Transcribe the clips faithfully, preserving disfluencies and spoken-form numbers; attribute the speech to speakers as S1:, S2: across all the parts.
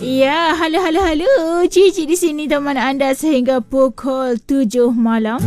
S1: Ya, halo halo halo. Cici di sini teman anda sehingga pukul tujuh malam.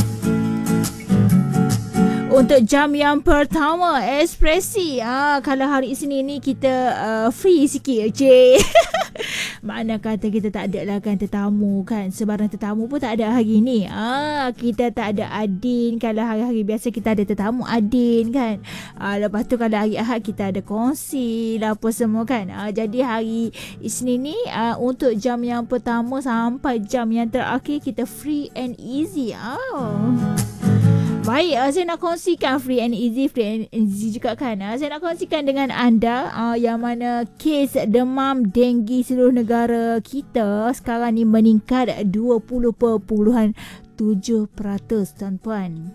S1: Untuk jam yang pertama, Ekspresi. Ah, kalau hari Isnin ni kita uh, free sikit, cik. Mana kata kita tak ada lah kan tetamu kan. Sebarang tetamu pun tak ada hari ni. Ah, kita tak ada Adin. Kalau hari-hari biasa kita ada tetamu Adin kan. Ah, lepas tu kalau hari Ahad kita ada kongsi lah apa semua kan. Ah, jadi hari Isnin ni ah, untuk jam yang pertama sampai jam yang terakhir kita free and easy. Oh. Baik, uh, saya nak kongsikan free and easy, free and easy juga kan. Uh, saya nak kongsikan dengan anda uh, yang mana kes demam denggi seluruh negara kita sekarang ni meningkat dua puluh perpuluhan tujuh peratus tuan-puan.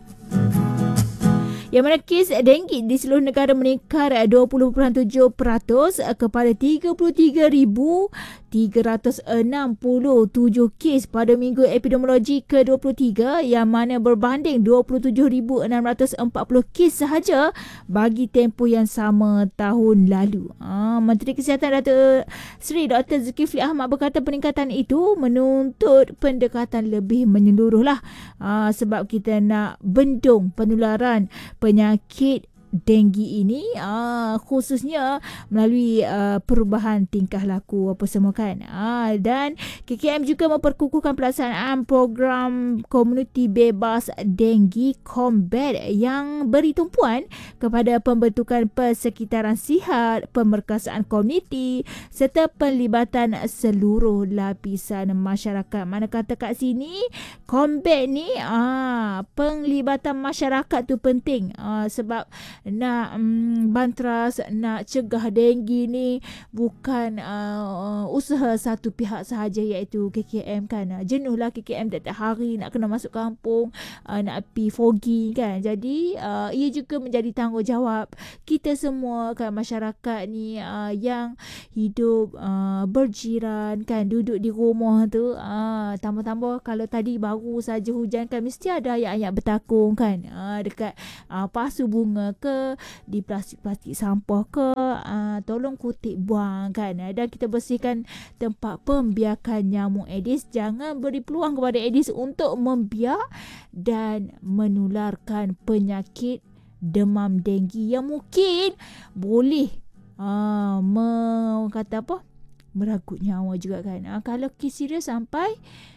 S1: Yang mana kes denggi di seluruh negara meningkat dua puluh perpuluhan tujuh peratus kepada tiga puluh tiga ribu tiga ratus enam puluh tujuh kes pada minggu epidemiologi ke dua puluh tiga yang mana berbanding dua puluh tujuh ribu enam ratus empat puluh kes sahaja bagi tempoh yang sama tahun lalu. Ha, Menteri Kesihatan Datuk Seri Doktor Zulkifli Ahmad berkata peningkatan itu menuntut pendekatan lebih menyeluruh lah. Ha, sebab kita nak bendung penularan penyakit denggi ini uh, khususnya melalui uh, perubahan tingkah laku apa semua kan. Uh, dan K K M juga memperkukuhkan pelaksanaan program komuniti bebas denggi Combat yang beri tumpuan kepada pembentukan persekitaran sihat, pemerkasaan komuniti serta penlibatan seluruh lapisan masyarakat. Mana kata kat sini Combat ni uh, penglibatan masyarakat tu penting uh, sebab nak um, bantras, nak cegah denggi ni bukan uh, usaha satu pihak sahaja iaitu K K M kan. Jenuhlah K K M tiap-tiap hari nak kena masuk kampung, uh, nak pergi fogging kan. Jadi uh, ia juga menjadi tanggungjawab kita semua kan, masyarakat ni uh, yang hidup uh, berjiran kan, duduk di rumah tu. Uh, tambah-tambah kalau tadi baru saja hujan kan, mesti ada ayat-ayat bertakung kan, uh, dekat uh, pasu bunga ke, di plastik-plastik sampah ke, uh, tolong kutip buang kan. Dan kita bersihkan tempat pembiakan nyamuk Aedes. Jangan beri peluang kepada Aedes untuk membiak dan menularkan penyakit demam denggi yang mungkin boleh uh, me, kata apa meragut nyawa juga kan. Uh, kalau kes serius sampai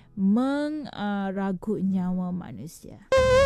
S1: meragut nyawa manusia.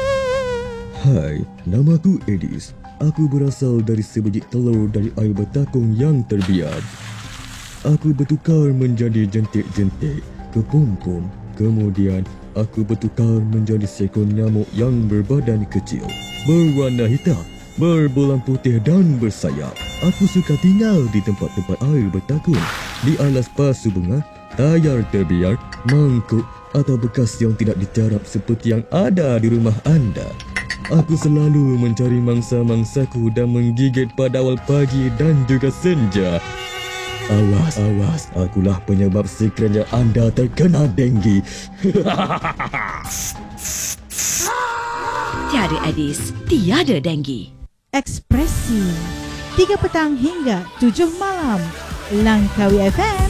S2: Hai, namaku Aedes. Aku berasal dari sebiji telur dari air bertakung yang terbiar. Aku bertukar menjadi jentik-jentik ke pom-pom. Kemudian, aku bertukar menjadi seekor nyamuk yang berbadan kecil, berwarna hitam, berbolang putih dan bersayap. Aku suka tinggal di tempat-tempat air bertakung, di alas pasu bunga, tayar terbiar, mangkuk atau bekas yang tidak dicarap seperti yang ada di rumah anda. Aku selalu mencari mangsa-mangsaku dan menggigit pada awal pagi dan juga senja. Awas, awas, akulah penyebab sekiranya anda terkena denggi.
S3: Tiada Aedes, tiada denggi.
S4: Ekspresi tiga petang hingga tujuh malam. Langkawi F M.